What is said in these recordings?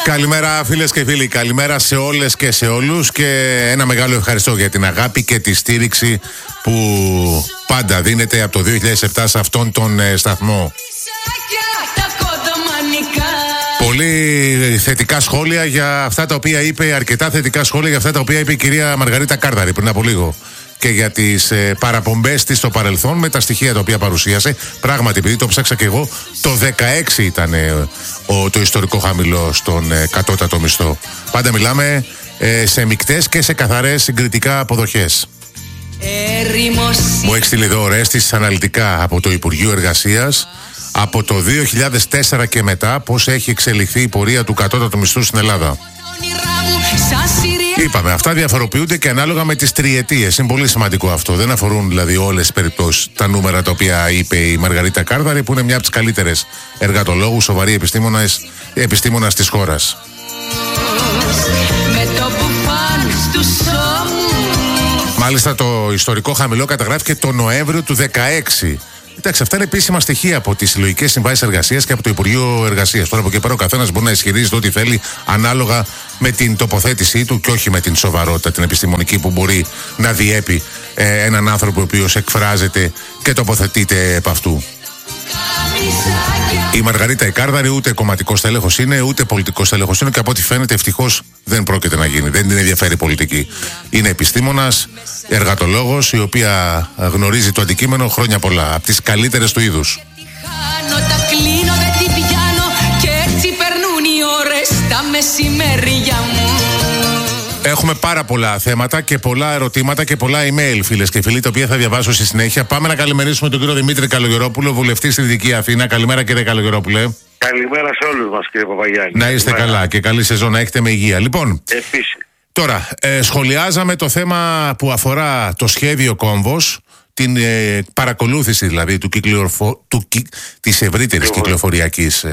Καλημέρα φίλες και φίλοι, καλημέρα σε όλες και σε όλους και ένα μεγάλο ευχαριστώ για την αγάπη και τη στήριξη που πάντα δίνεται από το 2007 σε αυτόν τον σταθμό. Πολύ θετικά σχόλια για αυτά τα οποία είπε, αρκετά θετικά σχόλια για αυτά τα οποία είπε η κυρία Μαργαρίτα Κάρδαρη πριν από λίγο και για τις παραπομπές της στο παρελθόν με τα στοιχεία τα οποία παρουσίασε. Πράγματι, επειδή το ψάξα και εγώ, το 16 ήταν το ιστορικό χαμηλό στον κατώτατο μισθό. Πάντα μιλάμε σε μικτές και σε καθαρές συγκριτικά αποδοχές. Μου έχει στείλει εδώ Ορέστης αναλυτικά από το Υπουργείο Εργασίας από το 2004 και μετά πώς έχει εξελιχθεί η πορεία του κατώτατου μισθού στην Ελλάδα. Είπαμε, αυτά διαφοροποιούνται και ανάλογα με τις τριετίες. Είναι πολύ σημαντικό αυτό. Δεν αφορούν δηλαδή όλες τις περιπτώσεις τα νούμερα τα οποία είπε η Μαργαρίτα Κάρδαρη, που είναι μια από τις καλύτερες εργατολόγους, σοβαρή επιστήμονας της χώρας. Μάλιστα το ιστορικό χαμηλό καταγράφηκε το Νοέμβριο του 2016. Εντάξει, αυτά είναι επίσημα στοιχεία από τις συλλογικές συμβάσεις εργασίας και από το Υπουργείο Εργασίας. Τώρα από εκεί πέρα ο καθένας μπορεί να ισχυρίζεται ό,τι θέλει ανάλογα με την τοποθέτησή του και όχι με την σοβαρότητα, την επιστημονική που μπορεί να διέπει έναν άνθρωπο ο οποίος εκφράζεται και τοποθετείται επ' αυτού. Η Μαργαρίτα Κάρδαρη ούτε κομματικός τέλεχος είναι, ούτε πολιτικός τέλεχος είναι και από ό,τι φαίνεται ευτυχώς δεν πρόκειται να γίνει. Δεν την ενδιαφέρει η πολιτική. Είναι επιστήμονας, εργατολόγος, η οποία γνωρίζει το αντικείμενο χρόνια πολλά, από τις καλύτερες του είδους. Έχουμε πάρα πολλά θέματα και πολλά ερωτήματα και πολλά email, φίλες και φίλοι, τα οποία θα διαβάσω στη συνέχεια. Πάμε να καλημερίσουμε τον κύριο Δημήτρη Καλογερόπουλο, βουλευτή στη Δυτική Αθήνα. Καλημέρα, κύριε Καλογερόπουλε. Καλημέρα σε όλους μας, κύριε Παπαγιάννη. Να είστε καλά και καλή σεζόν, να έχετε με υγεία. Λοιπόν, επίσης. Τώρα, σχολιάζαμε το θέμα που αφορά το σχέδιο Κόμβος, την παρακολούθηση δηλαδή της ευρύτερης κυκλοφοριακής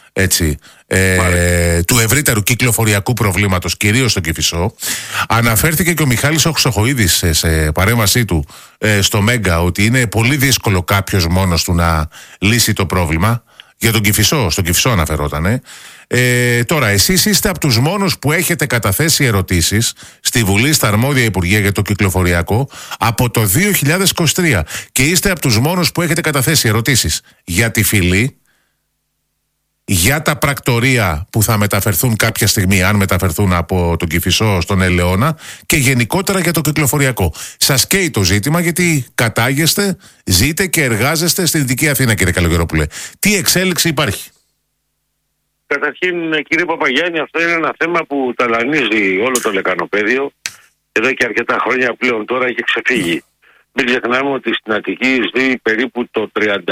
του ευρύτερου κυκλοφοριακού προβλήματος, κυρίως στο Κηφισό. Αναφέρθηκε και ο Μιχάλης ο Χρυσοχοΐδης σε παρέμβασή του στο Μέγκα ότι είναι πολύ δύσκολο κάποιος μόνος του να λύσει το πρόβλημα. Για τον Κηφισό, στον Κηφισό αναφερότανε. Τώρα, εσείς είστε από τους μόνους που έχετε καταθέσει ερωτήσεις στη Βουλή, στα αρμόδια Υπουργεία για το κυκλοφοριακό από το 2023 και είστε από τους μόνους που έχετε καταθέσει ερωτήσεις για τη φυλή, για τα πρακτορεία που θα μεταφερθούν κάποια στιγμή, αν μεταφερθούν από τον Κηφισό στον Ελαιώνα, και γενικότερα για το κυκλοφοριακό. Σας καίει το ζήτημα γιατί κατάγεστε, ζείτε και εργάζεστε στη Δυτική Αθήνα, κύριε Καλογερόπουλε. Τι εξέλιξη υπάρχει? Καταρχήν, κύριε Παπαγιάννη, αυτό είναι ένα θέμα που ταλανίζει όλο το λεκανοπέδιο. Εδώ και αρκετά χρόνια πλέον τώρα έχει ξεφύγει. Μην ξεχνάμε ότι στην Αττική ζει περίπου το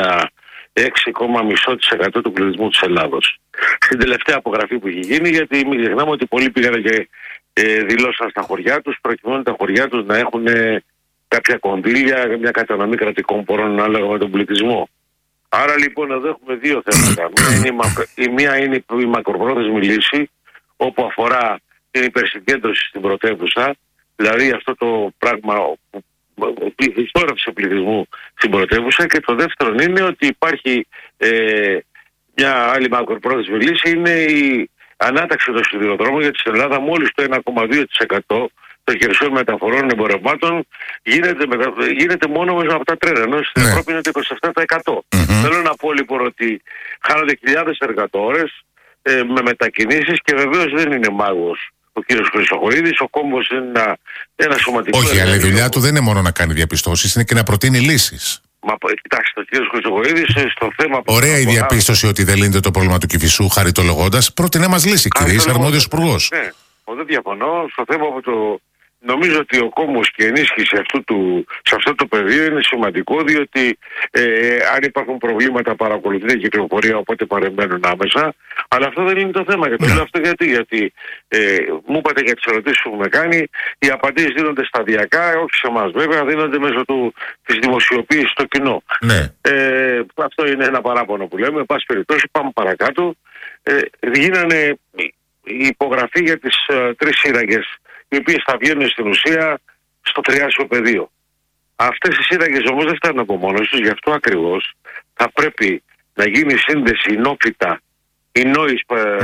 36,5% του πληθυσμού της Ελλάδος. Στην τελευταία απογραφή που έχει γίνει, γιατί μην ξεχνάμε ότι πολλοί πήγαν και δηλώσαν στα χωριά τους, προκειμένου τα χωριά τους να έχουν κάποια κονδύλια, μια κατανομή κρατικών πόρων ανάλογα με τον πληθυσμό. Άρα λοιπόν εδώ έχουμε δύο θέματα. Η μία είναι η μακροπρόθεσμη λύση, όπου αφορά την υπερσυγκέντρωση στην πρωτεύουσα, δηλαδή αυτό το πράγμα που ισόρρευσε πληθυσμού στην πρωτεύουσα, και το δεύτερο είναι ότι υπάρχει μια άλλη μακροπρόθεσμη λύση, είναι η ανάταξη των σιδηροδρόμων, γιατί στην Ελλάδα μόλις το 1,2% των χερσαίων μεταφορών εμπορευμάτων γίνεται μόνο μέσα από τα τρένα, ενώ στην Ευρώπη είναι το 27%. Θέλω να πω λοιπόν ότι χάνονται χιλιάδες εργατόρες με μετακινήσεις, και βεβαίως δεν είναι μάγος ο κύριος Χρυσοχοΐδης. Ο Κόμβος είναι ένα σωματικό. Όχι, αλλά η δουλειά του δεν είναι μόνο να κάνει διαπιστώσεις, είναι και να προτείνει λύσεις. Κοιτάξτε, ο κύριος Χρυσοχοΐδης στο θέμα που. Ωραία η διαπίστωση ότι δεν λύνεται το πρόβλημα του Κηφισού, χαριτολογώντας. Πρότεινε μας λύση, κύριε, είσαι αρμόδιος υπουργός. Ναι, δεν διαφωνώ. Στο θέμα που νομίζω ότι ο Κόμβος και η ενίσχυση σε αυτό το πεδίο είναι σημαντικό, διότι αν υπάρχουν προβλήματα παρακολουθείται η κυκλοφορία, οπότε παρεμβαίνουν άμεσα. Αλλά αυτό δεν είναι το θέμα. Και το λέω αυτό γιατί μου είπατε για τις ερωτήσεις που με κάνει, οι απαντήσεις δίνονται σταδιακά, όχι σε εμάς βέβαια, δίνονται μέσω της δημοσιοποίησης στο κοινό. Ναι. Αυτό είναι ένα παράπονο που λέμε. Εν πάση περιπτώσει, πάμε παρακάτω. Γίνανε η υπογραφή για τις 3 σύραγγες, οι οποίες θα βγαίνουν στην ουσία στο τριάσιο πεδίο. Αυτές οι σύραγγες όμως δεν φτάνουν από μόνος τους, γι' αυτό ακριβώς θα πρέπει να γίνει σύνδεση ενόπιτα Ινόης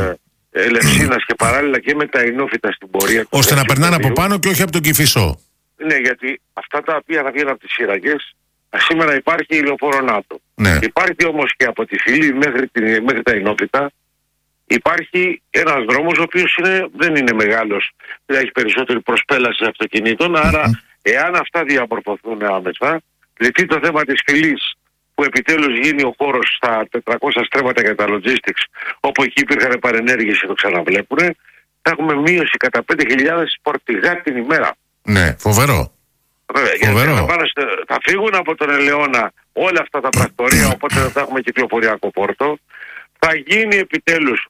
Ελευσίνας και παράλληλα και με τα Ινόφυτα στην πορεία. Ώστε να περνάνε από πάνω και όχι από τον Κηφισό. Ναι, γιατί αυτά τα οποία θα βγαίνουν από τις Σύραγγες, σήμερα υπάρχει η λεωφόρο ΝΑΤΟ. Ναι. Υπάρχει όμως και από τη Φύλλη μέχρι τα Ινόφυτα, υπάρχει ένας δρόμος ο οποίος δεν είναι μεγάλος, δηλαδή έχει περισσότερη προσπέλαση αυτοκινήτων, άρα εάν αυτά διαμορφωθούν άμεσα, λυθεί το θέμα της Φυλής, που επιτέλους γίνει ο χώρος στα 400 στρέμματα για τα logistics, όπου εκεί υπήρχαν παρενέργειες και το ξαναβλέπουν, θα έχουμε μείωση κατά 5.000 φορτηγά την ημέρα. Ναι, φοβερό. Φοβερό. Θα φύγουν από τον Ελαιώνα όλα αυτά τα πρακτορία, οπότε δεν θα έχουμε κυκλοφοριακό πόρτο. Θα γίνει επιτέλους,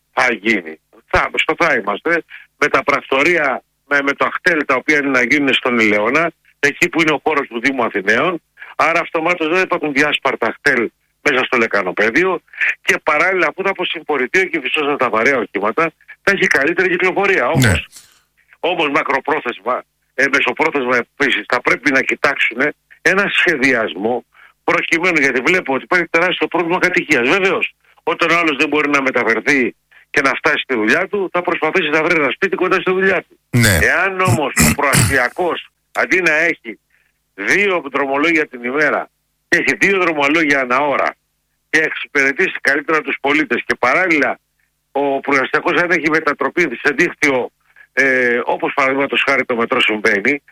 στο θα είμαστε, με τα πρακτορία, με το αχτέλ τα οποία είναι να γίνουν στον Ελαιώνα, εκεί που είναι ο χώρος του Δήμου Αθηναίων. Άρα αυτομάτως δεν υπάρχουν διάσπαρτα αχτέλ μέσα στο λεκανοπέδιο και παράλληλα αφού θα αποσυμπορηθεί ο Κηφισός με τα βαρέα οχήματα, θα έχει καλύτερη κυκλοφορία. Όμως μακροπρόθεσμα, μεσοπρόθεσμα επίσης θα πρέπει να κοιτάξουν ένα σχεδιασμό προκειμένου, γιατί βλέπω ότι υπάρχει τεράστιο πρόβλημα κατοικίας. Βεβαίως, όταν ο άλλος δεν μπορεί να μεταφερθεί και να φτάσει στη δουλειά του, θα προσπαθήσει να βρει ένα σπίτι κοντά στη δουλειά του. Ναι. Εάν όμως ο προαστιακός αντί να έχει 2 δρομολόγια την ημέρα και έχει 2 δρομολόγια ανά ώρα και εξυπηρετήσει καλύτερα τους πολίτες και παράλληλα ο προαστιακός αν έχει μετατροπή σε δίκτυο όπως παραδείγματος χάρη το μετρό συμβαίνει,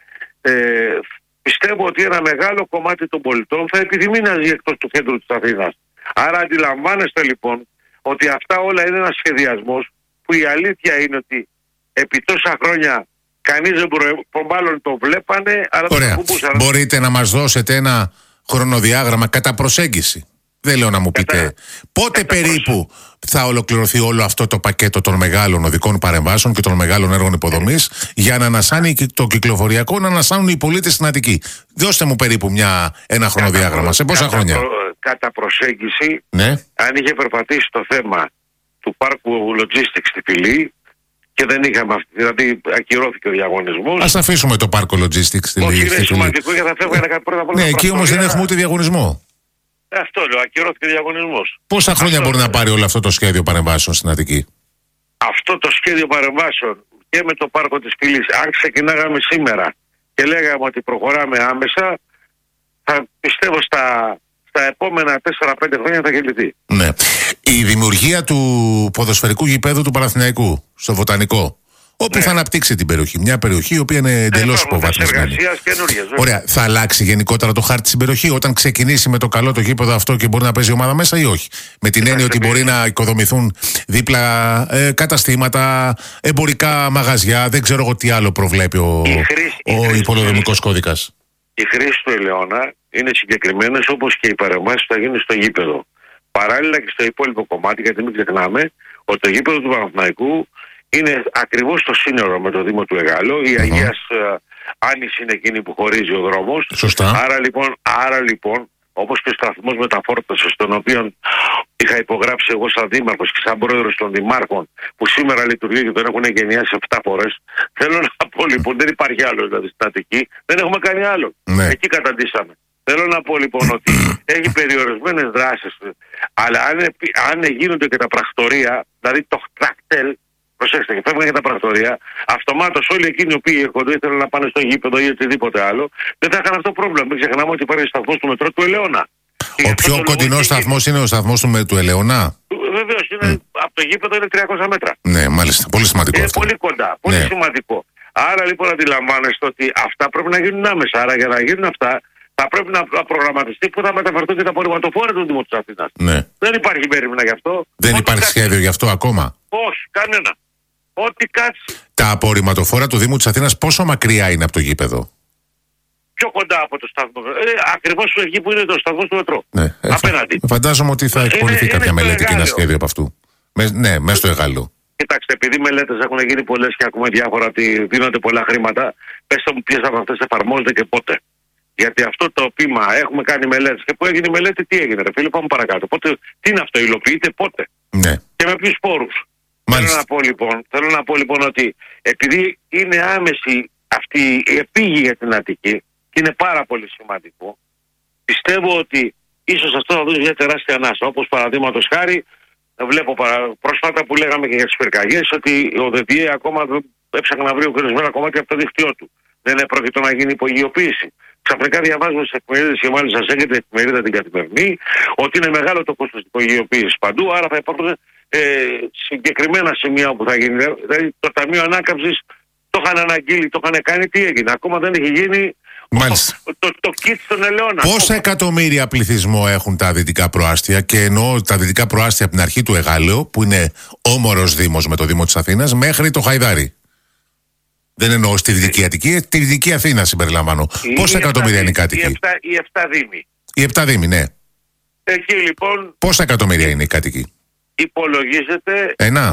πιστεύω ότι ένα μεγάλο κομμάτι των πολιτών θα επιθυμεί να ζει εκτός του κέντρου της Αθήνας. Άρα αντιλαμβάνεστε λοιπόν ότι αυτά όλα είναι ένας σχεδιασμός που η αλήθεια είναι ότι επί τόσα χρόνια κανείς δεν μάλλον το βλέπανε, αλλά ωραία. Το κουμπούσαν. Μπορείτε να μας δώσετε ένα χρονοδιάγραμμα κατά προσέγγιση? Δεν λέω να μου πείτε πότε περίπου θα ολοκληρωθεί όλο αυτό το πακέτο των μεγάλων οδικών παρεμβάσεων και των μεγάλων έργων υποδομής για να ανασάνει το κυκλοφοριακό, να ανασάνουν οι πολίτες στην Αττική. Δώστε μου περίπου ένα χρονοδιάγραμμα. Σε πόσα χρόνια? Κατά προσέγγιση, ναι. Αν είχε περπατήσει το θέμα του πάρκου logistics στη Φυλή και δεν είχαμε αυτή, δηλαδή ακυρώθηκε ο διαγωνισμός. Ας αφήσουμε το πάρκο logistics στη Φυλή. Όχι, είναι σημαντικό γιατί θα φεύγανε πρώτα απ' όλα. Ναι, εκεί όμως δεν έχουμε ούτε διαγωνισμό. Αυτό λέω, ακυρώθηκε ο διαγωνισμός. Πόσα χρόνια μπορεί να πάρει όλο αυτό το σχέδιο παρεμβάσεων στην Αττική? Αυτό το σχέδιο παρεμβάσεων και με το πάρκο της Φυλής, αν ξεκινάγαμε σήμερα και λέγαμε ότι προχωράμε άμεσα, θα πιστεύω στα επόμενα 4-5 χρόνια θα γεννηθεί. Ναι. Η δημιουργία του ποδοσφαιρικού γηπέδου του Παναθηναϊκού στο Βοτανικό, όπου θα αναπτύξει την περιοχή. Μια περιοχή η οποία είναι εντελώς υποβαθμισμένη. Ωραία. Θα αλλάξει γενικότερα το χάρτη στην περιοχή όταν ξεκινήσει με το καλό το γήπεδο αυτό και μπορεί να παίζει η ομάδα μέσα ή όχι? Με την έννοια ότι μπορεί να οικοδομηθούν δίπλα καταστήματα, εμπορικά μαγαζιά, δεν ξέρω εγώ τι άλλο προβλέπει ο υποδομικός κώδικας. Οι χρήσεις του Ελαιώνα είναι συγκεκριμένες όπως και οι παρεμβάσεις που θα γίνουν στο γήπεδο. Παράλληλα και στο υπόλοιπο κομμάτι, γιατί μην ξεχνάμε ότι το γήπεδο του Παναθηναϊκού είναι ακριβώς στο σύνορο με το Δήμο του Εγάλο. Η Αγίας Άνης είναι εκείνη που χωρίζει ο δρόμος. Σωστά. Άρα λοιπόν, όπως και ο σταθμός μεταφόρτωσης, τον οποίο είχα υπογράψει εγώ σαν δήμαρχος και σαν πρόεδρος των δημάρχων, που σήμερα λειτουργεί και τον έχουν εγκαινιάσει 7 φορές. Θέλω να πω λοιπόν, δεν υπάρχει άλλο δηλαδή στην Αττική, δεν έχουμε κάνει άλλο. Ναι. Εκεί καταντήσαμε. Θέλω να πω λοιπόν ότι έχει περιορισμένες δράσεις, αλλά αν γίνονται και τα πρακτορία, δηλαδή το κτέλ, προσέξτε, και φεύγουν και τα πρακτορία, αυτομάτως όλοι εκείνοι οι οποίοι έρχονται ήθελαν να πάνε στο γήπεδο ή οτιδήποτε άλλο, δεν θα είχαν αυτό το πρόβλημα. Μην ξεχνάμε ότι υπάρχει σταθμός του μετρό του Ελαιώνα. Ο πιο κοντινός σταθμός είναι ο σταθμός του Ελαιώνα. Βεβαίως, από το γήπεδο είναι 300 μέτρα. Ναι, μάλιστα. Πολύ σημαντικό είναι αυτό. Πολύ κοντά. Πολύ σημαντικό. Άρα λοιπόν αντιλαμβάνεστε ότι αυτά πρέπει να γίνουν άμεσα. Άρα για να γίνουν αυτά θα πρέπει να προγραμματιστεί που θα μεταφερθούν και τα απορριμματοφόρα του Δήμου της Αθήνας. Ναι. Δεν υπάρχει μέρημνα γι' αυτό. Δεν υπάρχει σχέδιο γι' αυτό ακόμα? Όχι, κανένα. Ό,τι κάτσει. Τα απορριμματοφόρα του Δήμου της Αθήνας πόσο μακριά είναι από το γήπεδο? Πιο κοντά από το σταθμό. Ακριβώς εκεί που είναι το σταθμό του μετρό. Ναι, απέναντι. Φαντάζομαι ότι θα εκπονηθεί κάποια μελέτη και ένα σχέδιο από αυτού. Ναι, μέσα στο Εγάλο. Κοιτάξτε, επειδή μελέτες έχουν γίνει πολλές και ακούμε διάφορα ότι δίνονται πολλά χρήματα, πέστε μου ποιες από αυτές εφαρμόζονται και πότε. Γιατί αυτό το πείμα έχουμε κάνει μελέτες και που έγινε η μελέτη, τι έγινε, ρε φίλε, πάμε παρακάτω. Πότε, τι είναι αυτό, υλοποιείται πότε? Ναι. Και με ποιους πόρους? Θέλω να πω λοιπόν ότι επειδή είναι άμεση αυτή η επίγεια για την Αττική και είναι πάρα πολύ σημαντικό, πιστεύω ότι ίσως αυτό θα δώσει μια τεράστια ανάσα. Όπως παραδείγματος χάρη Βλέπω πρόσφατα που λέγαμε και για τις πυρκαγιές ότι ο ΔΔΕ ακόμα έψαχνε να βρει ορισμένα κομμάτια από το δίκτυό του. Δεν πρόκειται να γίνει υπογειοποίηση. Ξαφνικά διαβάζουμε στις εφημερίδες και μάλιστα σε έχετε εφημερίδα την Καθημερινή ότι είναι μεγάλο το κόστος της υπογειοποίησης παντού. Άρα θα υπάρχουν συγκεκριμένα σημεία που θα γίνει. Δηλαδή το Ταμείο Ανάκαμψης το είχαν αναγγείλει, το είχαν κάνει, τι έγινε. Ακόμα δεν έχει γίνει το κιτ στον Ελαιώνα. Πόσα εκατομμύρια πληθυσμό έχουν τα δυτικά προάστια, και εννοώ τα δυτικά προάστια από την αρχή του Εγάλεο, που είναι όμορος δήμος με το Δήμο της Αθήνας, μέχρι το Χαϊδάρι. Δεν εννοώ στη Δυτική Αττική, τη Δυτική Αθήνα συμπεριλαμβάνω. Πόσα εκατομμύρια είναι οι κάτοικοι? Οι 7 δήμοι. Οι 7 δήμοι, ναι. Εκεί λοιπόν. Πόσα εκατομμύρια είναι οι κάτοικοι? Υπολογίζεται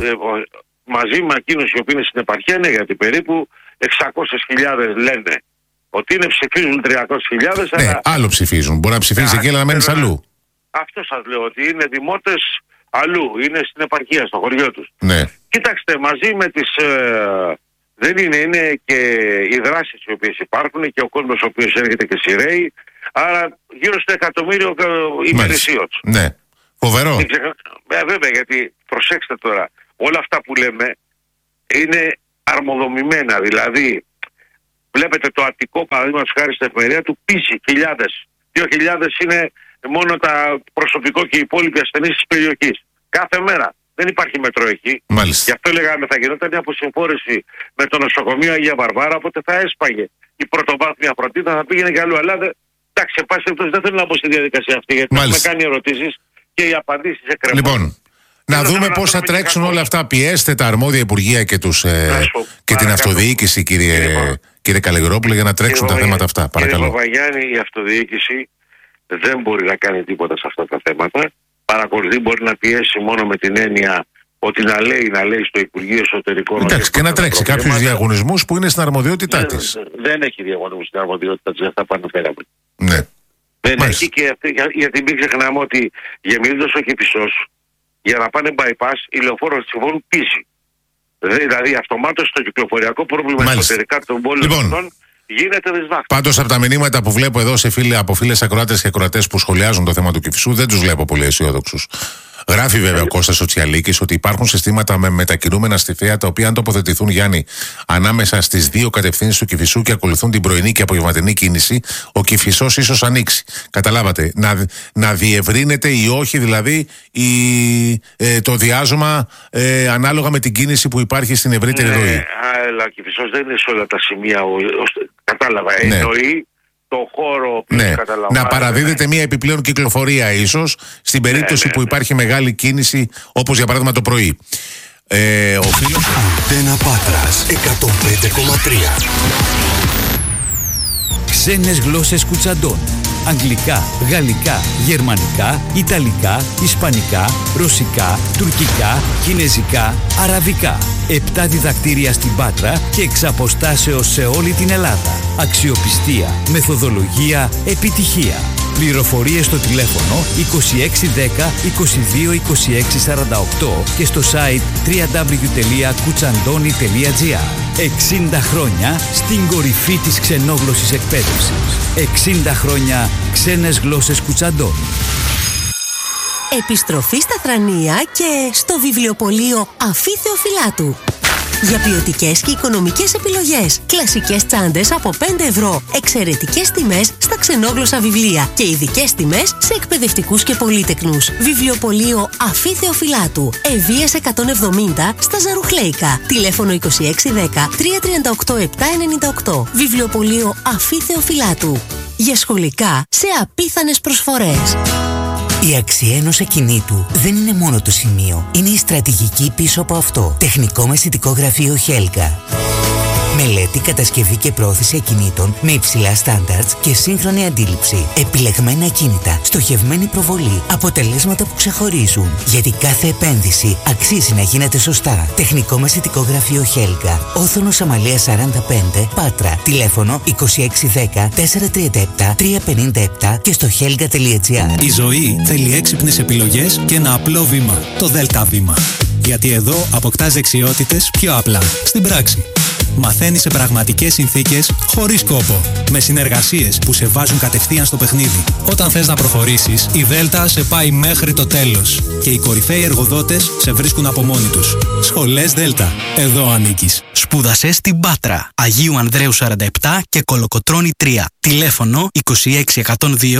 μαζί με εκείνους οι οποίοι είναι στην επαρχία, είναι γιατί περίπου 600.000 λένε ότι είναι, ψηφίζουν 300.000. Ναι, αλλά άλλο ψηφίζουν. Μπορεί να ψηφίζει εκεί, αλλά να μένεις αλλού. Αυτό σας λέω, ότι είναι δημότες αλλού, είναι στην επαρχία, στο χωριό τους. Ναι. Κοίταξτε, μαζί με τις. Δεν είναι και οι δράσεις οι οποίες υπάρχουν και ο κόσμος ο οποίος έρχεται και σειραίει. Άρα γύρω στο 1.000.000 ημερησίως. Ναι. Φοβερό. Βέβαια, γιατί προσέξτε τώρα, όλα αυτά που λέμε είναι αρμοδομημένα. Δηλαδή, βλέπετε το Αττικό, παραδείγματος χάρη στην εφημερίδα του, πίσει χιλιάδες. 2.000 είναι μόνο τα προσωπικό και οι υπόλοιποι ασθενείς της περιοχής. Κάθε μέρα. Δεν υπάρχει μετρό εκεί. Μάλιστα. Γι' αυτό λέγαμε θα γινόταν μια αποσυμφόρηση με το νοσοκομείο Αγία Βαρβάρα, οπότε θα έσπαγε η πρωτοβάθμια φροντίδα, θα πήγαινε και αλλού. Αλλά εντάξει, σε πάση περιπτώσει δεν θέλω να μπω στη διαδικασία αυτή, γιατί έχουμε κάνει ερωτήσεις και οι απαντήσεις εκκρεμούν. Λοιπόν, να δούμε πώς θα τρέξουν όλα αυτά. Πιέστε τα αρμόδια υπουργεία και, και την αυτοδιοίκηση, κύριε Καλεγρόπουλε, για να τρέξουν τα θέματα αυτά. Παρακαλώ. Κύριε Παπαγιάννη, η αυτοδιοίκηση δεν μπορεί να κάνει τίποτα σε αυτά τα θέματα. Παρακολουθεί, μπορεί να πιέσει μόνο με την έννοια ότι να λέει στο Υπουργείο Εσωτερικών. Εντάξει, και να τρέξει κάποιους διαγωνισμούς που είναι στην αρμοδιότητά της. Δεν έχει διαγωνισμούς στην αρμοδιότητά της, δεν θα πάνε πέρα. Ναι. Δεν έχει, και γιατί μην ξεχνάμε ότι γεμίζοντας ο Κηφισός, για να πάνε bypass, οι λεωφόροι συμφωνούν πίση. Δηλαδή αυτομάτως το κυκλοφοριακό πρόβλημα εσωτερικά των πόλεων αυτών γίνεται δυσβάχτο. Πάντως από τα μηνύματα που βλέπω εδώ από φίλες ακροάτες και ακροατές που σχολιάζουν το θέμα του Κηφισού, δεν τους βλέπω πολύ αισιόδοξους. Γράφει βέβαια ο Κώστας ο Τσιαλίκης ότι υπάρχουν συστήματα με μετακινούμενα στιφαία, τα οποία αν τοποθετηθούν, Γιάννη, ανάμεσα στις δύο κατευθύνσεις του Κηφισού και ακολουθούν την πρωινή και απογευματινή κίνηση, ο Κηφισός ίσως ανοίξει. Καταλάβατε. Να διευρύνεται ή όχι δηλαδή το διάζωμα ανάλογα με την κίνηση που υπάρχει στην ευρύτερη ροή. Αλλά ο Κηφισός δεν είναι σε όλα τα σημεία. Κατάλαβα. Εννοεί το χώρο που να παραδίδεται μια επιπλέον κυκλοφορία ίσως στην περίπτωση που υπάρχει μεγάλη κίνηση, όπως για παράδειγμα το πρωί. Ο φίλος Αντένα Πάτρας 105,3. Ξένες γλώσσες Κουτσαντών. Αγγλικά, γαλλικά, γερμανικά, ιταλικά, ισπανικά, ρωσικά, τουρκικά, κινεζικά, αραβικά. 7 διδακτήρια στην Πάτρα και εξ αποστάσεως σε όλη την Ελλάδα. Αξιοπιστία, μεθοδολογία, επιτυχία. Πληροφορίες στο τηλέφωνο 2610 22 26 48 και στο site www.kuchandoni.gr. 60 χρόνια στην κορυφή της ξενόγλωσσης εκπαίδευσης. 60 χρόνια ξένες γλώσσες Κουτσαντών. Επιστροφή στα Θρανία και στο βιβλιοπωλείο Αφή Θεοφυλάτου. Για ποιοτικές και οικονομικές επιλογές. Κλασικές τσάντες από 5 ευρώ. Εξαιρετικές τιμές στα ξενόγλωσσα βιβλία. Και ειδικές τιμές σε εκπαιδευτικούς και πολύτεκνους. Βιβλιοπωλείο Αφή Θεοφυλάτου. Ευβοίας 170 στα Ζαρουχλέικα. Τηλέφωνο 2610 338 798. Βιβλιοπωλείο Αφή Θεοφυλάτου. Για σχολικά σε απίθανες προσφορές. Η αξία ενός ακινήτου δεν είναι μόνο το σημείο. Είναι η στρατηγική πίσω από αυτό. Τεχνικό μεσητικό γραφείο Χέλγα. Μελέτη, κατασκευή και πρόθεση ακινήτων με υψηλά στάνταρτς και σύγχρονη αντίληψη. Επιλεγμένα ακίνητα, στοχευμένη προβολή, αποτελέσματα που ξεχωρίζουν. Γιατί κάθε επένδυση αξίζει να γίνεται σωστά. Τεχνικό μεσητικό γραφείο Χέλγα. Όθωνος Αμαλίας 45, Πάτρα. Τηλέφωνο 2610 437 357 και στο helga.gr. Η ζωή θέλει έξυπνες επιλογές και ένα απλό βήμα. Το ΔΕΛΤΑ βήμα. Γιατί εδώ αποκτάς δεξιότητες πιο απλά, στην πράξη. Μαθαίνεις σε πραγματικές συνθήκες, χωρίς κόπο. Με συνεργασίες που σε βάζουν κατευθείαν στο παιχνίδι. Όταν θες να προχωρήσεις, η Δέλτα σε πάει μέχρι το τέλος. Και οι κορυφαίοι εργοδότες σε βρίσκουν από μόνοι τους. Σχολές Δέλτα. Εδώ ανήκεις. Σπούδασε στην Πάτρα. Αγίου Ανδρέου 47 και Κολοκοτρώνη 3. Τηλέφωνο 26102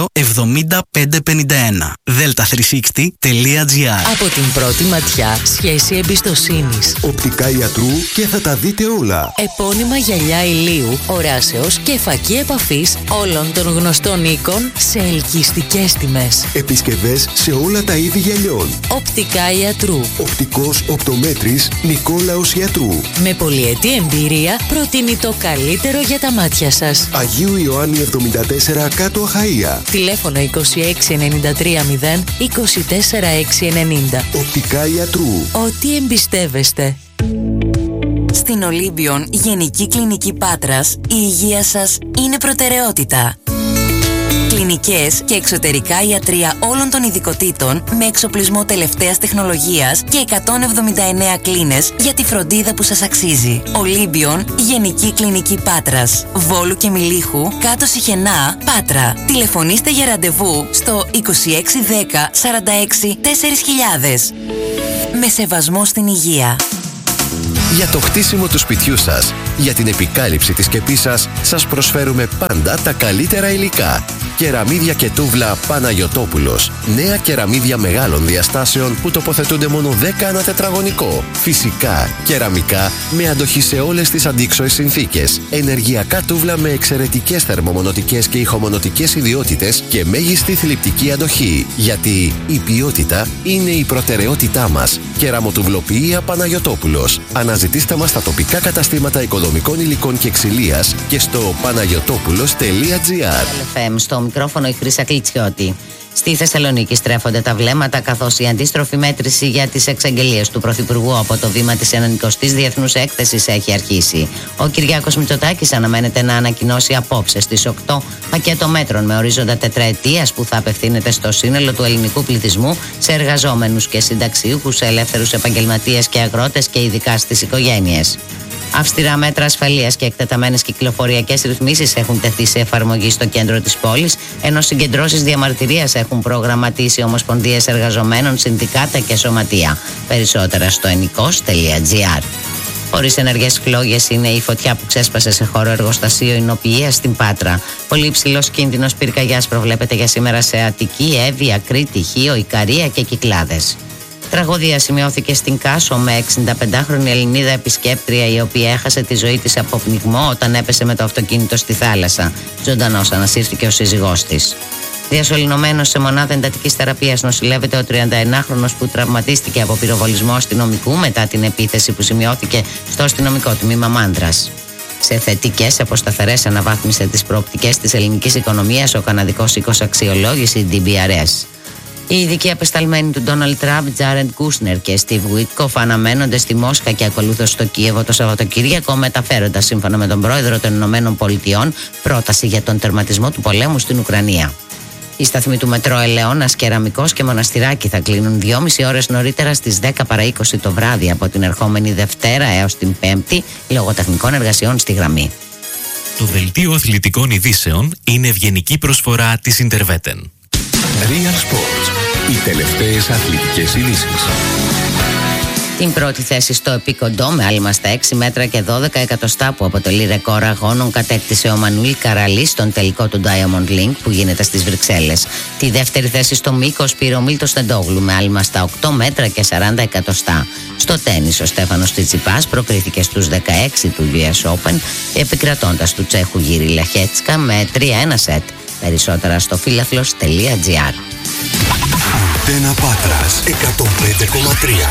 7551. delta360.gr. Από την πρώτη ματιά, σχέση εμπιστοσύνης. Οπτικά ιατρού και θα τα δείτε όλα. Επώνυμα γυαλιά ηλίου, οράσεως και φακή επαφής όλων των γνωστών οίκων σε ελκυστικές τιμές. Επισκευές σε όλα τα είδη γυαλιών. Οπτικά ιατρού. Οπτικός οπτομέτρης Νικόλαος Ιατρού. Με πολυετή εμπειρία προτείνει το καλύτερο για τα μάτια σας. Αγίου Ιωάννη 74 κάτω Αχαΐα. Τηλέφωνο 26930 24690. Οπτικά ιατρού. Ό,τι εμπιστεύεστε. Στην Ολύμπιον Γενική Κλινική Πάτρας, η υγεία σας είναι προτεραιότητα. Κλινικές και εξωτερικά ιατρεία όλων των ειδικοτήτων με εξοπλισμό τελευταίας τεχνολογίας και 179 κλίνες για τη φροντίδα που σας αξίζει. Ολύμπιον Γενική Κλινική Πάτρας, Βόλου και Μιλίχου, κάτω Σιχενά, Πάτρα. Τηλεφωνήστε για ραντεβού στο 2610 46 4000. Με σεβασμό στην υγεία. Για το χτίσιμο του σπιτιού σας, για την επικάλυψη της σκεπής σας, σας προσφέρουμε πάντα τα καλύτερα υλικά. Κεραμίδια και τούβλα Παναγιωτόπουλος. Νέα κεραμίδια μεγάλων διαστάσεων που τοποθετούνται μόνο 10 ανά τετραγωνικό. Φυσικά, κεραμικά με αντοχή σε όλες τις αντίξωες συνθήκες. Ενεργειακά τούβλα με εξαιρετικές θερμομονωτικές και ηχομονωτικές ιδιότητες και μέγιστη θλιπτική αντοχή. Γιατί η ποιότητα είναι η προτεραιότητά μας. Κεραμοτουβλοποιία Παναγιωτόπουλος. Αναζητήστε μας στα τοπικά καταστήματα οικοδομικών υλικών και ξυλίας και στο panagiotopulos.gr. Στο μικρόφωνο η Χρύσα Κλιτσιώτη. Στη Θεσσαλονίκη στρέφονται τα βλέμματα καθώς η αντίστροφη μέτρηση για τις εξαγγελίες του Πρωθυπουργού από το βήμα της 90ης Διεθνούς Έκθεσης έχει αρχίσει. Ο Κυριάκος Μητσοτάκης αναμένεται να ανακοινώσει απόψε στις 8 πακέτο μέτρων με ορίζοντα τετραετίας που θα απευθύνεται στο σύνολο του ελληνικού πληθυσμού, σε εργαζόμενους και συνταξιούχους, σε ελεύθερους επαγγελματίες και αγρότες και ειδικά στις οικογένειες. Αυστηρά μέτρα ασφαλείας και εκτεταμένες κυκλοφοριακές ρυθμίσεις έχουν τεθεί σε εφαρμογή στο κέντρο της πόλης, ενώ συγκεντρώσεις διαμαρτυρίας έχουν προγραμματίσει ομοσπονδίες εργαζομένων, συνδικάτα και σωματεία. Περισσότερα στο ennikos.gr. Χωρίς ενεργές φλόγες είναι η φωτιά που ξέσπασε σε χώρο εργοστασίου εινοποιείας στην Πάτρα. Πολύ υψηλός κίνδυνος πυρκαγιάς προβλέπεται για σήμερα σε Αττική, Εύβοια, Κρήτη, Χίο, Ικαρία και Κυκλάδες. Τραγωδία σημειώθηκε στην Κάσο με 65χρονη Ελληνίδα επισκέπτρια η οποία έχασε τη ζωή της από πνιγμό όταν έπεσε με το αυτοκίνητο στη θάλασσα. Ζωντανός ανασύρθηκε ο σύζυγός της. Διασωληνωμένος σε μονάδα εντατικής θεραπείας νοσηλεύεται ο 31χρονος που τραυματίστηκε από πυροβολισμό αστυνομικού μετά την επίθεση που σημειώθηκε στο αστυνομικό τμήμα Μάνδρας. Σε θετικές αποσταθερές αναβάθμισε τις προοπτικές της ελληνικής οικονομίας ο καναδικός οίκος αξιολόγηση DBRS. Οι ειδικοί απεσταλμένοι του Ντόναλντ Τραμπ, Τζάρεντ Κούσνερ και Στίβ Γουίτκοφ αναμένονται στη Μόσχα και ακολούθως στο Κίεβο το Σαββατοκύριακο, μεταφέροντας σύμφωνα με τον πρόεδρο των Ηνωμένων Πολιτειών πρόταση για τον τερματισμό του πολέμου στην Ουκρανία. Οι σταθμοί του μετρό Ελαιώνας, Κεραμικός και Μοναστηράκι θα κλείνουν 2,5 ώρες νωρίτερα στις 10 παρά 20 το βράδυ από την ερχόμενη Δευτέρα έως την Πέμπτη λόγω τεχνικών εργασιών στη γραμμή. Το δελτίο αθλητικών ειδήσεων είναι ευγενική προσφορά της Interveten. Real Sports. Οι τελευταίες αθλητικές ειδήσεις. Την πρώτη θέση στο επίκοντο με άλμα στα 6 μέτρα και 12 εκατοστά που αποτελεί ρεκόρ αγώνων κατέκτησε ο Μανουήλ Καραλή στον τελικό του Diamond League που γίνεται στις Βρυξέλλες. Τη δεύτερη θέση στο μήκος πήρε ο Μίλτος Τεντόγλου με άλμα στα 8 μέτρα και 40 εκατοστά. Στο τένις ο Στέφανος Τσιτσιπάς προκρίθηκε στους 16 του US Open επικρατώντας του Τσέχου Γύρι Λαχέτσκα με 3-1 σετ. Περισσότερα στο φίλαθλος.gr. Αντένα Πάτρας 105,3.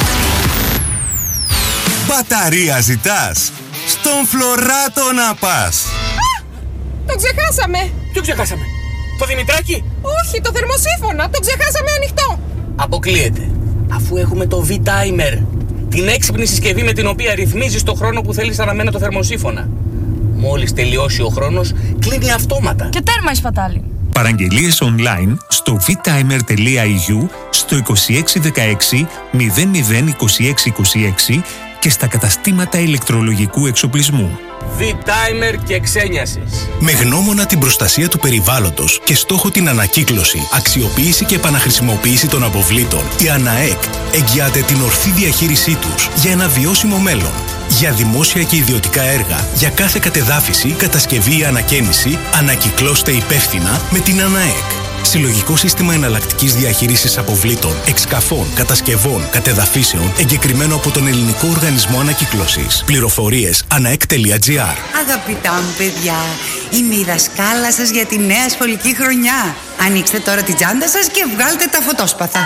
Μπαταρία ζητάς? Στον Φλωράτο να πας. Το ξεχάσαμε. Ποιο ξεχάσαμε? Το Δημητράκι? Όχι, το θερμοσύφωνα. Το ξεχάσαμε ανοιχτό. Αποκλείεται. Αφού έχουμε το V-Timer, την έξυπνη συσκευή με την οποία ρυθμίζεις το χρόνο που θέλεις αναμένα το θερμοσύφωνα. Μόλις τελειώσει ο χρόνος, κλείνει αυτόματα. Και τέρμα η σπατάλη. Παραγγελίες online στο vtimer.eu, στο 2616 002626 και στα καταστήματα ηλεκτρολογικού εξοπλισμού. V-Timer και ξένιασες. Με γνώμονα την προστασία του περιβάλλοντος και στόχο την ανακύκλωση, αξιοποίηση και επαναχρησιμοποίηση των αποβλήτων, η ΑΝΑΕΚ εγγυάται την ορθή διαχείρισή τους για ένα βιώσιμο μέλλον. Για δημόσια και ιδιωτικά έργα, για κάθε κατεδάφιση, κατασκευή ή ανακαίνιση, ανακυκλώστε υπεύθυνα με την ΑΝΑΕΚ. Συλλογικό σύστημα εναλλακτικής διαχείρισης αποβλήτων, εξκαφών, κατασκευών, κατεδαφίσεων, εγκεκριμένο από τον Ελληνικό Οργανισμό Ανακύκλωσης. Πληροφορίες anaek.gr. Αγαπητά μου παιδιά, είμαι η δασκάλα σας για τη νέα σχολική χρονιά. Ανοίξτε τώρα την τσάντα σας και βγάλτε τα φωτόσπαθα.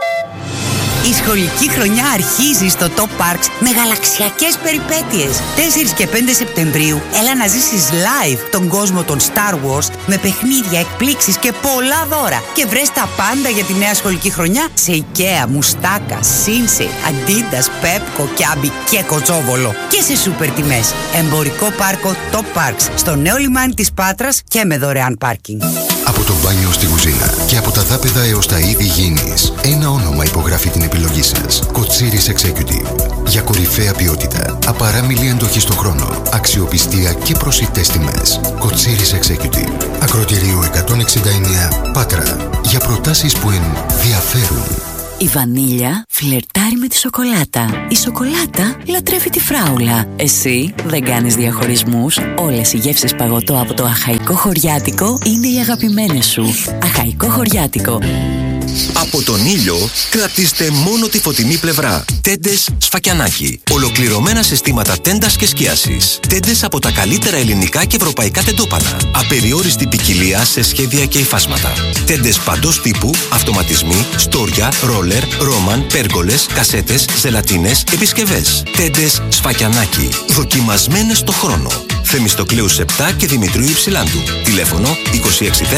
Η σχολική χρονιά αρχίζει στο Top Parks με γαλαξιακές περιπέτειες. 4 και 5 Σεπτεμβρίου έλα να ζήσεις live τον κόσμο των Star Wars με παιχνίδια, εκπλήξεις και πολλά δώρα. Και βρες τα πάντα για τη νέα σχολική χρονιά σε IKEA, Μουστάκα, Σίνσεϊ, Adidas, Pepco, Kiabi και Κοτσόβολο. Και σε σούπερ τιμές. Εμπορικό πάρκο Top Parks στο νέο λιμάνι της Πάτρας και με δωρεάν πάρκινγκ. Από το μπάνιο στη κουζίνα και από τα δάπεδα έως τα είδη γήινης, ένα όνομα υπογράφει την επιλογή σας. Κοτσίρις Executive. Για κορυφαία ποιότητα, απαράμιλη αντοχή στον χρόνο, αξιοπιστία και προσιτές τιμές. Κοτσίρις Executive. Ακροτηρίου 169 Πάτρα. Για προτάσεις που ενδιαφέρουν. Η βανίλια φλερτάρει με τη σοκολάτα. Η σοκολάτα λατρεύει τη φράουλα. Εσύ δεν κάνεις διαχωρισμούς. Όλες οι γεύσεις παγωτό από το Αχαϊκό Χωριάτικο είναι οι αγαπημένες σου. Αχαϊκό Χωριάτικο. Από τον ήλιο κρατήστε μόνο τη φωτεινή πλευρά. Τέντες Σφακιανάκι. Ολοκληρωμένα συστήματα τέντας και σκίασης. Τέντες από τα καλύτερα ελληνικά και ευρωπαϊκά τεντόπανα. Απεριόριστη ποικιλία σε σχέδια και υφάσματα. Τέντες παντός τύπου, αυτοματισμοί, στόρια, ρόλερ, ρόμαν, πέργολες, κασέτες, ζελατίνες, επισκευές. Τέντες Σφακιανάκι. Δοκιμασμένες στο χρόνο. Θεμιστοκλέους 7 και Δημητρίου Υψηλάντου. Τηλέφωνο